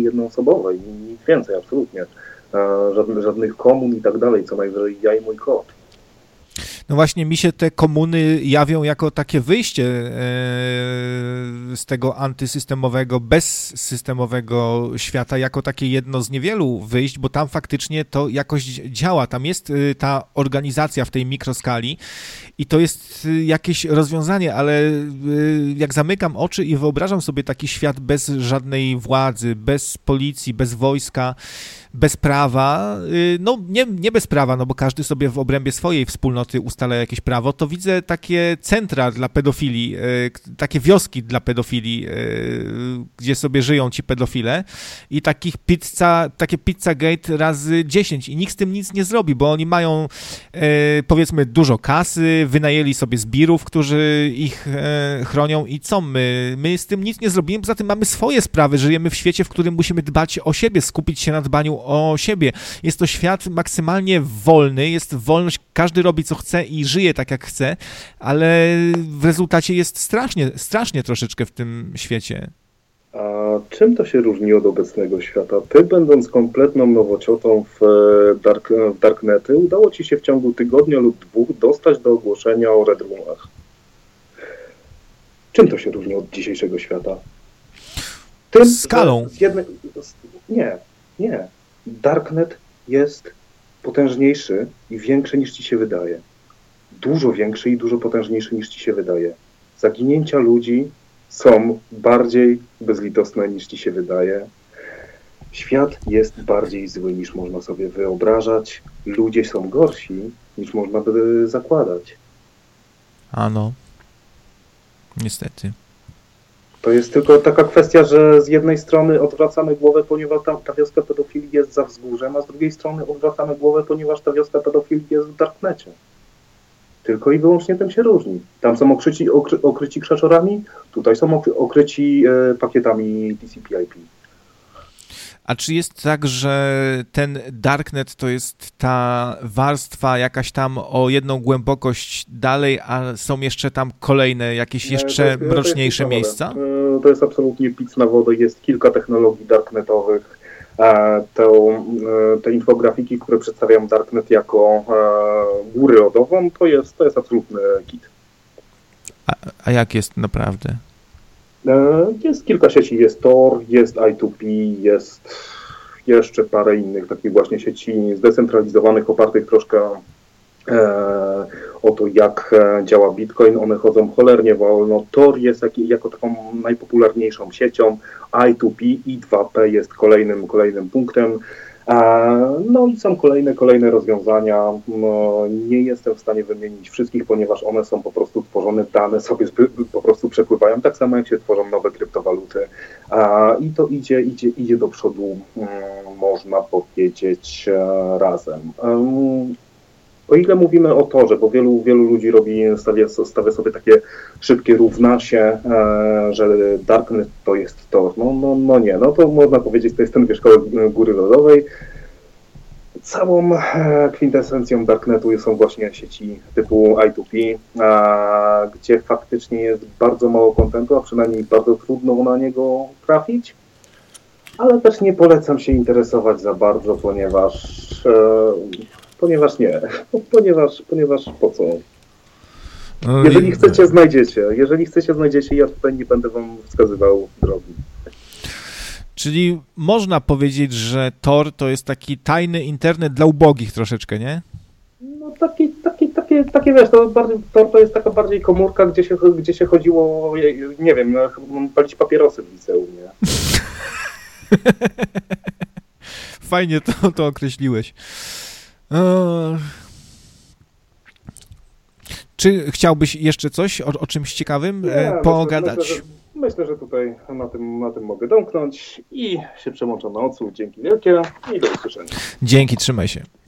takiej jednoosobowej, nic więcej, absolutnie. Żadnych komun i tak dalej, co najwyżej ja i mój kot. No właśnie, mi się te komuny jawią jako takie wyjście z tego antysystemowego, bezsystemowego świata, jako takie jedno z niewielu wyjść, bo tam faktycznie to jakoś działa. Tam jest ta organizacja w tej mikroskali i to jest jakieś rozwiązanie, ale jak zamykam oczy i wyobrażam sobie taki świat bez żadnej władzy, bez policji, bez wojska, bez prawa, no nie bez prawa, no bo każdy sobie w obrębie swojej wspólnoty ustala jakieś prawo, to widzę takie centra dla pedofili, takie wioski dla pedofili, gdzie sobie żyją ci pedofile i takie Pizzagate razy 10 i nikt z tym nic nie zrobi, bo oni mają powiedzmy dużo kasy, wynajęli sobie zbirów, którzy ich chronią i co my z tym nic nie zrobimy, poza tym mamy swoje sprawy, żyjemy w świecie, w którym musimy dbać o siebie, skupić się na dbaniu o siebie. Jest to świat maksymalnie wolny, jest wolność, każdy robi co chce i żyje tak jak chce, ale w rezultacie jest strasznie troszeczkę w tym świecie. A czym to się różni od obecnego świata? Ty, będąc kompletną nowociotą w darknety, udało ci się w ciągu tygodnia lub 2 dostać do ogłoszenia o Red Roomach. Czym to się różni od dzisiejszego świata? Tym, skalą. Nie. Darknet jest potężniejszy i większy niż ci się wydaje. Dużo większy i dużo potężniejszy niż ci się wydaje. Zaginięcia ludzi są bardziej bezlitosne niż ci się wydaje. Świat jest bardziej zły niż można sobie wyobrażać. Ludzie są gorsi niż można by zakładać. Ano. Niestety. To jest tylko taka kwestia, że z jednej strony odwracamy głowę, ponieważ ta wioska pedofilii jest za wzgórzem, a z drugiej strony odwracamy głowę, ponieważ ta wioska pedofilii jest w darknecie. Tylko i wyłącznie tym się różni. Tam są okryci krzaczorami, tutaj są okryci pakietami TCP/IP. A czy jest tak, że ten darknet to jest ta warstwa jakaś tam o jedną głębokość dalej, a są jeszcze tam kolejne, jakieś jeszcze mroczniejsze miejsca? To jest absolutnie pic na wodę. Jest kilka technologii darknetowych. Te infografiki, które przedstawiają darknet jako górę lodową, to jest absolutny kit. A jak jest naprawdę? Jest kilka sieci, jest Tor, jest I2P, jest jeszcze parę innych takich właśnie sieci zdecentralizowanych, opartych troszkę o to, jak działa Bitcoin. One chodzą cholernie wolno. Tor jest jako taką najpopularniejszą siecią, I2P i 2P jest kolejnym punktem. No i są kolejne rozwiązania. Nie jestem w stanie wymienić wszystkich, ponieważ one są po prostu tworzone, dane sobie po prostu przepływają, tak samo jak się tworzą nowe kryptowaluty. I to idzie do przodu, można powiedzieć, razem. O ile mówimy o Torze, bo wielu ludzi stawia sobie takie szybkie równa się, że Darknet to jest Tor. No nie, no to można powiedzieć, to jest ten wierzchołek góry lodowej. Całą kwintesencją Darknetu są właśnie sieci typu I2P, gdzie faktycznie jest bardzo mało kontentu, a przynajmniej bardzo trudno na niego trafić. Ale też nie polecam się interesować za bardzo, ponieważ po co? Jeżeli chcecie, znajdziecie. Ja tutaj nie będę wam wskazywał drogi. Czyli można powiedzieć, że Tor to jest taki tajny internet dla ubogich troszeczkę, nie? No takie wiesz, Tor to jest taka bardziej komórka, gdzie się chodziło, nie wiem, palić papierosy w liceum, nie? Fajnie to określiłeś. Czy chciałbyś jeszcze coś o czymś ciekawym pogadać? Myślę, że tutaj na tym mogę domknąć i się przełączam na odsłuch. Dzięki wielkie i do usłyszenia. Dzięki, trzymaj się.